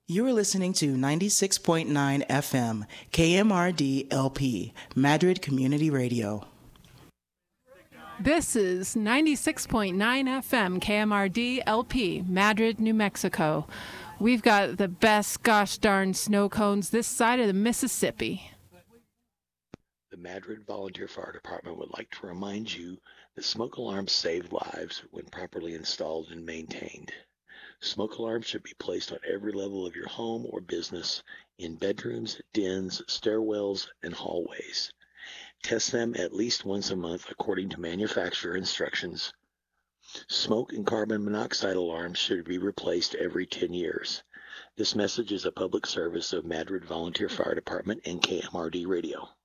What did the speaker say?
You are listening to 96.9 FM, KMRD LP, Madrid Community Radio. This is 96.9 FM, KMRD LP, Madrid, New Mexico. We've got the best gosh darn snow cones this side of the Mississippi. The Madrid Volunteer Fire Department would like to remind you that smoke alarms save lives when properly installed and maintained. Smoke alarms should be placed on every level of your home or business, in bedrooms, dens, stairwells, and hallways. Test them at least once a month according to manufacturer instructions. Smoke and carbon monoxide alarms should be replaced every 10 years. This message is a public service of Madrid Volunteer Fire Department and KMRD Radio.